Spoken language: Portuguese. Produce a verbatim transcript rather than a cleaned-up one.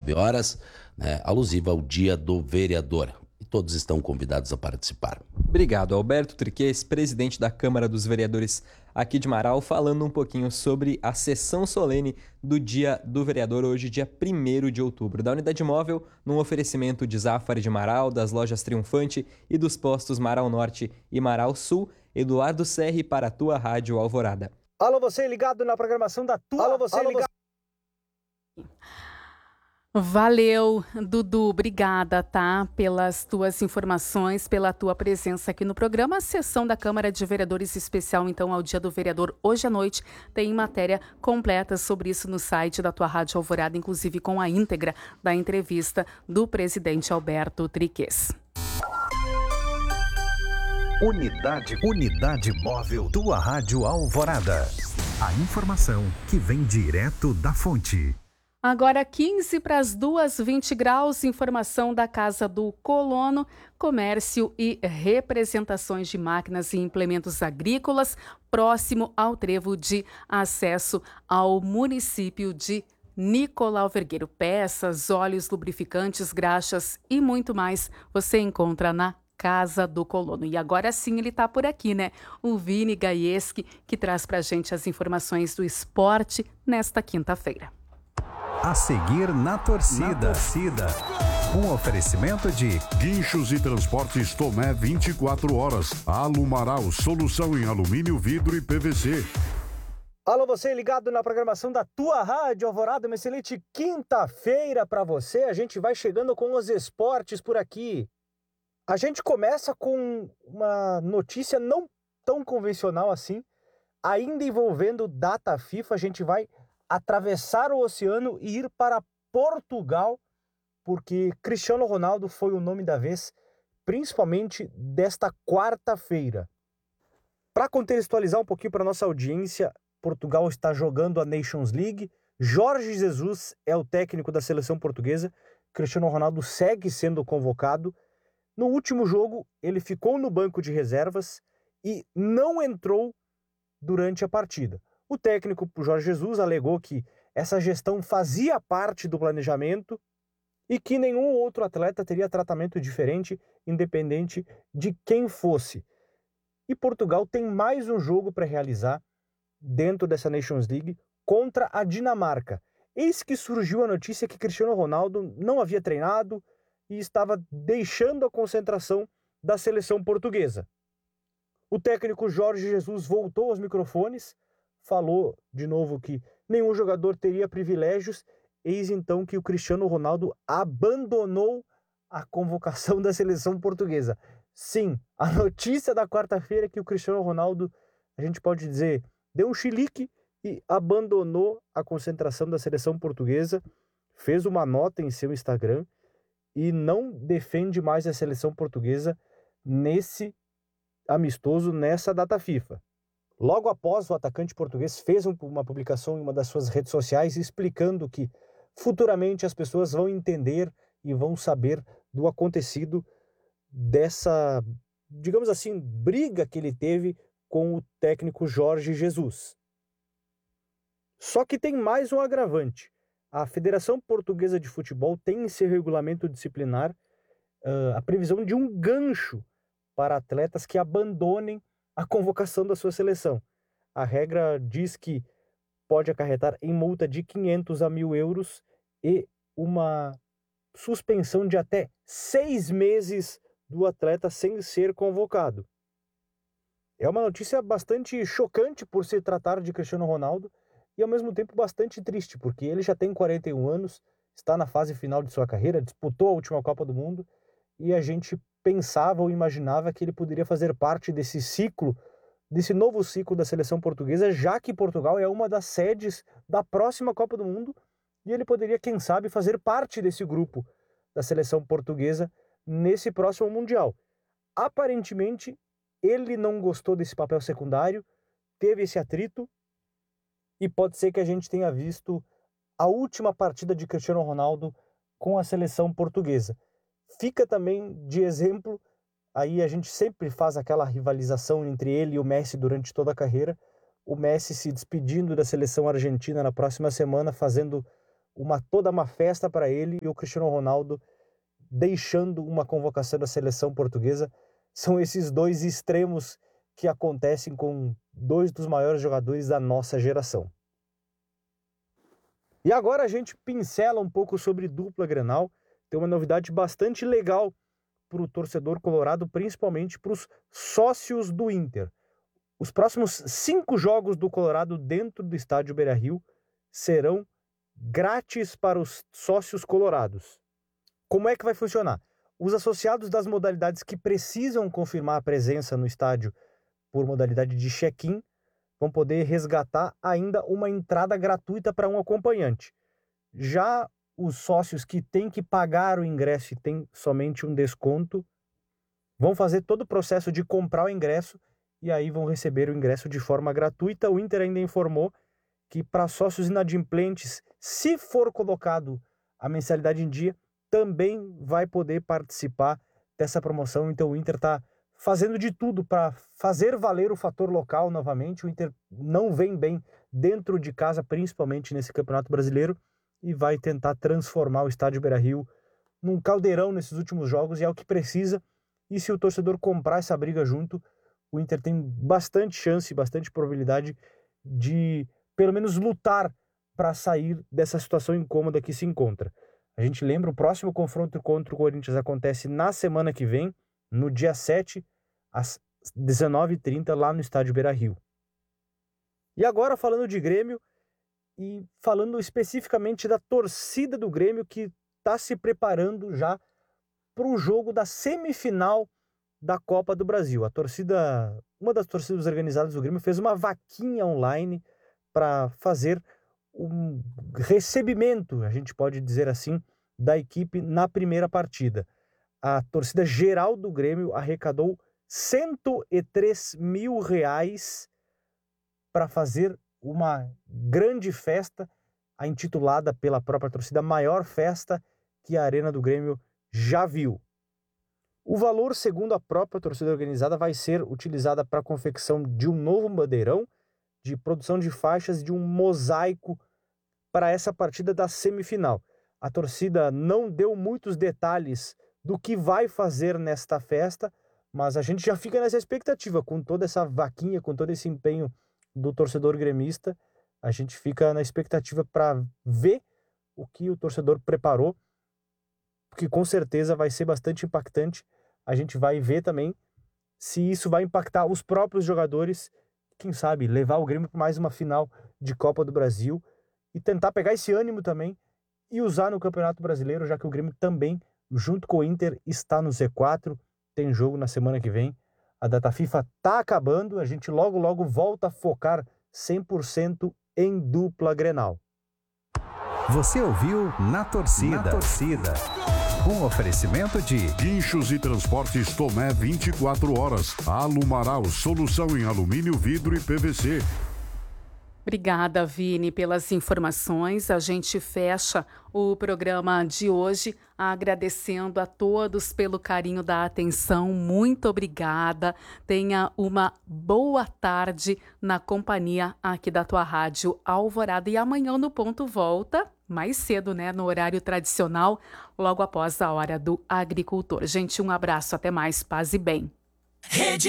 dezenove horas, né, alusiva ao Dia do Vereador. E todos estão convidados a participar. Obrigado, Alberto Triques, presidente da Câmara dos Vereadores aqui de Marau, falando um pouquinho sobre a sessão solene do Dia do Vereador, hoje, dia primeiro de outubro. Da Unidade Móvel, num oferecimento de Zafari de Marau, das lojas Triunfante e dos postos Marau Norte e Marau Sul, Eduardo Serri para a tua Rádio Alvorada. Alô, você ligado na programação da tua... Alô, você Alô, ligado... Você... Valeu, Dudu, obrigada, tá, pelas tuas informações, pela tua presença aqui no programa. A sessão da Câmara de Vereadores especial, então, ao Dia do Vereador, hoje à noite, tem matéria completa sobre isso no site da tua Rádio Alvorada, inclusive com a íntegra da entrevista do presidente Alberto Triques. Unidade, Unidade Móvel, tua Rádio Alvorada. A informação que vem direto da fonte. Agora quinze para as duas, vinte graus, informação da Casa do Colono, comércio e representações de máquinas e implementos agrícolas, próximo ao trevo de acesso ao município de Nicolau Vergueiro. Peças, óleos, lubrificantes, graxas e muito mais você encontra na Casa do Colono. E agora sim ele está por aqui, né? O Vini Gaieski, que traz para a gente as informações do esporte nesta quinta-feira. A seguir na torcida. Na torcida. Um oferecimento de Guinchos e Transportes Tomé vinte e quatro horas. Alumarau, solução em alumínio, vidro e P V C. Alô, você ligado na programação da tua Rádio Alvorada. Uma excelente quinta-feira para você. A gente vai chegando com os esportes por aqui. A gente começa com uma notícia não tão convencional assim. Ainda envolvendo data FIFA, a gente vai atravessar o oceano e ir para Portugal, porque Cristiano Ronaldo foi o nome da vez, principalmente desta quarta-feira. Para contextualizar um pouquinho para nossa audiência, Portugal está jogando a Nations League, Jorge Jesus é o técnico da seleção portuguesa, Cristiano Ronaldo segue sendo convocado. No último jogo, ele ficou no banco de reservas e não entrou durante a partida. O técnico Jorge Jesus alegou que essa gestão fazia parte do planejamento e que nenhum outro atleta teria tratamento diferente, independente de quem fosse. E Portugal tem mais um jogo para realizar dentro dessa Nations League contra a Dinamarca. Eis que surgiu a notícia que Cristiano Ronaldo não havia treinado e estava deixando a concentração da seleção portuguesa. O técnico Jorge Jesus voltou aos microfones, falou de novo que nenhum jogador teria privilégios, eis então que o Cristiano Ronaldo abandonou a convocação da seleção portuguesa. Sim, a notícia da quarta-feira é que o Cristiano Ronaldo, a gente pode dizer, deu um chilique e abandonou a concentração da seleção portuguesa, fez uma nota em seu Instagram e não defende mais a seleção portuguesa nesse amistoso, nessa data FIFA. Logo após, o atacante português fez uma publicação em uma das suas redes sociais explicando que futuramente as pessoas vão entender e vão saber do acontecido dessa, digamos assim, briga que ele teve com o técnico Jorge Jesus. Só que tem mais um agravante. A Federação Portuguesa de Futebol tem em seu regulamento disciplinar uh, a previsão de um gancho para atletas que abandonem a convocação da sua seleção. A regra diz que pode acarretar em multa de quinhentos a mil euros e uma suspensão de até seis meses do atleta sem ser convocado. É uma notícia bastante chocante por se tratar de Cristiano Ronaldo e ao mesmo tempo bastante triste, porque ele já tem quarenta e um anos, está na fase final de sua carreira, disputou a última Copa do Mundo e a gente pensava ou imaginava que ele poderia fazer parte desse ciclo, desse novo ciclo da seleção portuguesa, já que Portugal é uma das sedes da próxima Copa do Mundo e ele poderia, quem sabe, fazer parte desse grupo da seleção portuguesa nesse próximo Mundial. Aparentemente, ele não gostou desse papel secundário, teve esse atrito e pode ser que a gente tenha visto a última partida de Cristiano Ronaldo com a seleção portuguesa. Fica também de exemplo, aí a gente sempre faz aquela rivalização entre ele e o Messi durante toda a carreira, o Messi se despedindo da seleção argentina na próxima semana, fazendo uma toda uma festa para ele, e o Cristiano Ronaldo deixando uma convocação da seleção portuguesa. São esses dois extremos que acontecem com dois dos maiores jogadores da nossa geração. E agora a gente pincela um pouco sobre dupla Grenal. Tem uma novidade bastante legal para o torcedor colorado, principalmente para os sócios do Inter. Os próximos cinco jogos do Colorado dentro do estádio Beira-Rio serão grátis para os sócios colorados. Como é que vai funcionar? Os associados das modalidades que precisam confirmar a presença no estádio por modalidade de check-in vão poder resgatar ainda uma entrada gratuita para um acompanhante. Já os sócios que têm que pagar o ingresso e têm somente um desconto vão fazer todo o processo de comprar o ingresso e aí vão receber o ingresso de forma gratuita. O Inter ainda informou que para sócios inadimplentes, se for colocado a mensalidade em dia, também vai poder participar dessa promoção. Então o Inter está fazendo de tudo para fazer valer o fator local novamente. O Inter não vem bem dentro de casa, principalmente nesse Campeonato Brasileiro, e vai tentar transformar o estádio Beira-Rio num caldeirão nesses últimos jogos, e é o que precisa. E se o torcedor comprar essa briga junto, o Inter tem bastante chance, bastante probabilidade de, pelo menos, lutar para sair dessa situação incômoda que se encontra. A gente lembra, o próximo confronto contra o Corinthians acontece na semana que vem, no dia sete, às dezenove e trinta, lá no estádio Beira-Rio. E agora, falando de Grêmio, e falando especificamente da torcida do Grêmio, que está se preparando já para o jogo da semifinal da Copa do Brasil. A torcida, uma das torcidas organizadas do Grêmio fez uma vaquinha online para fazer um recebimento, a gente pode dizer assim, da equipe na primeira partida. A torcida geral do Grêmio arrecadou cento e três mil reais para fazer uma grande festa, a intitulada pela própria torcida, a maior festa que a Arena do Grêmio já viu. O valor, segundo a própria torcida organizada, vai ser utilizada para a confecção de um novo bandeirão, de produção de faixas, de um mosaico para essa partida da semifinal. A torcida não deu muitos detalhes do que vai fazer nesta festa, mas a gente já fica nessa expectativa, com toda essa vaquinha, com todo esse empenho do torcedor gremista, a gente fica na expectativa para ver o que o torcedor preparou, porque com certeza vai ser bastante impactante. A gente vai ver também se isso vai impactar os próprios jogadores, quem sabe levar o Grêmio para mais uma final de Copa do Brasil e tentar pegar esse ânimo também e usar no Campeonato Brasileiro, já que o Grêmio também, junto com o Inter, está no Z quatro, tem jogo na semana que vem. A data FIFA está acabando, a gente logo logo volta a focar cem por cento em dupla Grenal. Você ouviu Na Torcida. Na Torcida. Um oferecimento de Guinchos e Transportes Tomé vinte e quatro horas. Alumaral, solução em alumínio, vidro e P V C. Obrigada, Vini, pelas informações. A gente fecha o programa de hoje agradecendo a todos pelo carinho da atenção. Muito obrigada. Tenha uma boa tarde na companhia aqui da tua Rádio Alvorada. E amanhã no Ponto volta, mais cedo, né, no horário tradicional, logo após a hora do agricultor. Gente, um abraço, até mais, paz e bem. Rede